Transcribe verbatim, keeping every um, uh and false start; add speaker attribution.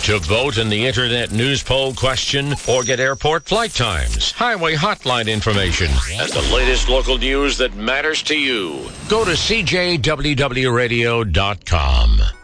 Speaker 1: To vote in the Internet News Poll question or get airport flight times, highway hotline information, and the latest local news that matters to you, go to C J W W radio dot com.